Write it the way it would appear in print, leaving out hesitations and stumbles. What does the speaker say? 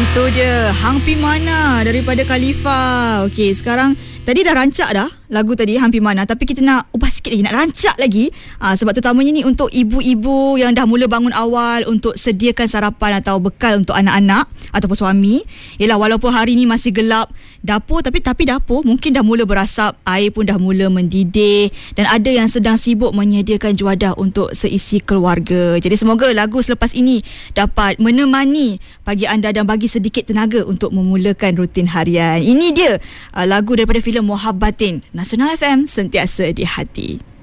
Itu dia Hang Pi Mana daripada Khalifa. Okey, sekarang tadi dah rancak dah lagu tadi Hang Pi Mana, tapi kita nak ubah sikit lagi, nak rancak lagi. Sebab terutamanya ni untuk ibu-ibu yang dah mula bangun awal untuk sediakan sarapan atau bekal untuk anak-anak ataupun suami. Yalah, walaupun hari ni masih gelap dapur, tapi dapur mungkin dah mula berasap, air pun dah mula mendidih dan ada yang sedang sibuk menyediakan juadah untuk seisi keluarga. Jadi semoga lagu selepas ini dapat menemani pagi anda dan bagi sedikit tenaga untuk memulakan rutin harian. Ini dia lagu daripada filem Mohabbatin. Nasional FM, sentiasa di hati.